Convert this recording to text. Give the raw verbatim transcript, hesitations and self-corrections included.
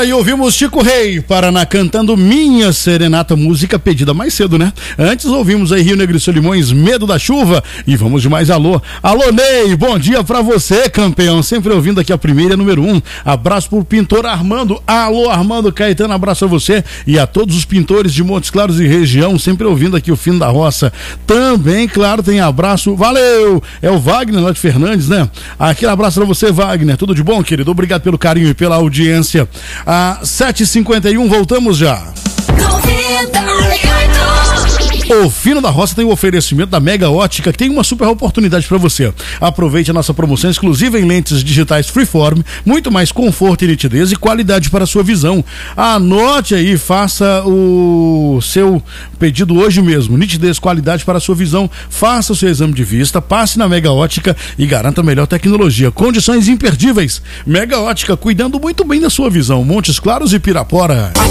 Aí ouvimos Chico Rei, Paraná, cantando Minha Serenata, música pedida mais cedo, né? Antes ouvimos aí Rio Negro e Solimões, Medo da Chuva, e vamos de mais alô. Alô, Ney, bom dia pra você, campeão, sempre ouvindo aqui a primeira, número um. Abraço pro pintor Armando. Alô, Armando Caetano, abraço a você e a todos os pintores de Montes Claros e região, sempre ouvindo aqui o Fino da Roça. Também, claro, tem abraço, valeu, é o Wagner lá de Fernandes, né? Aquele abraço pra você, Wagner, tudo de bom, querido? Obrigado pelo carinho e pela audiência. A sete e cinquenta e um, voltamos já. O Fino da Roça tem o oferecimento da Mega Ótica, que tem uma super oportunidade para você. Aproveite a nossa promoção exclusiva em lentes digitais Freeform, muito mais conforto e nitidez e qualidade para a sua visão. Anote aí, faça o seu pedido hoje mesmo. Nitidez, qualidade para a sua visão. Faça o seu exame de vista, passe na Mega Ótica e garanta a melhor tecnologia. Condições imperdíveis. Mega Ótica, cuidando muito bem da sua visão. Montes Claros e Pirapora.